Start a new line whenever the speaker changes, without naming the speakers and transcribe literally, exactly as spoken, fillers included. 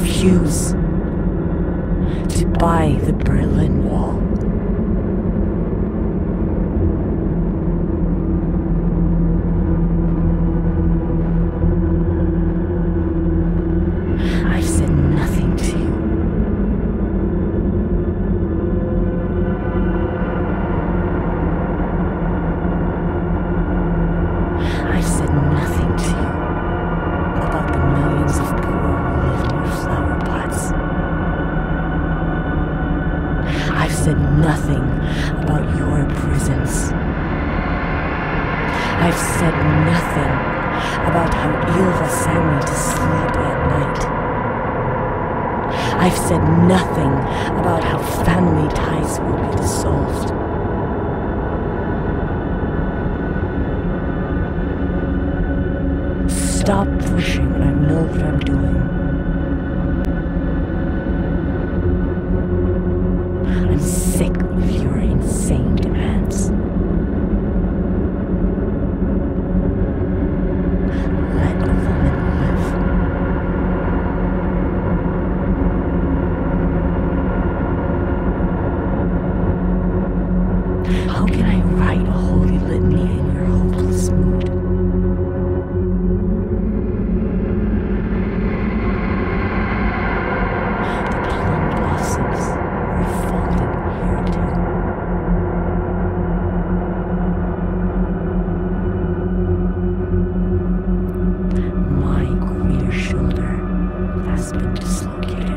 refuse to buy the Berlin Wall. I've said nothing to you. I've said nothing to you about the millions of poor who live in your flower pots. I've said nothing about your prisons. I've said nothing about how Ylva sang me to sleep at night. I've said nothing about how family ties will be dissolved. Stop pushing. I know what I'm doing. I'm sick of your insane demands. Let a woman live. How can I write a holy litany in your hopeless mood? The plum blossoms were falling here too. My queer shoulder has been dislocated.